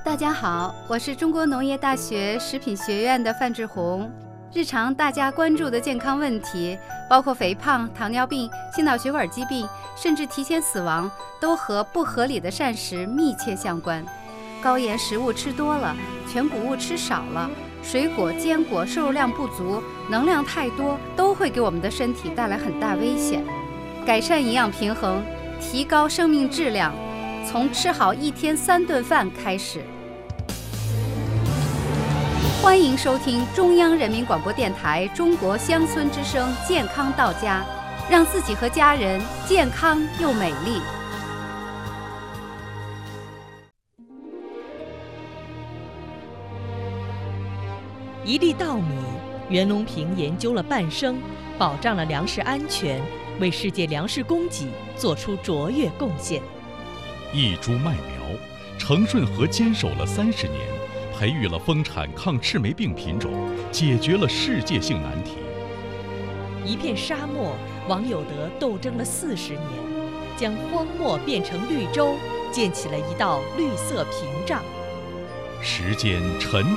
大家好，我是中国农业大学食品学院的范志红。日常大家关注的健康问题，包括肥胖、糖尿病、心脑血管疾病，甚至提前死亡，都和不合理的膳食密切相关。高盐食物吃多了，全谷物吃少了，水果、坚果摄入量不足，能量太多，都会给我们的身体带来很大危险。改善营养平衡，提高生命质量，从吃好一天3顿饭开始。欢迎收听中央人民广播电台中国乡村之声健康到家，让自己和家人健康又美丽。 一粒稻米，袁隆平研究了半生，保障了粮食安全，为世界粮食供给做出卓越贡献。 一株麦苗，程顺和坚守了30年，培育了丰产抗赤霉病品种，解决了世界性难题。 一片沙漠，王有德斗争了40年，将荒漠变成绿洲，建起了一道绿色屏障。 时间沉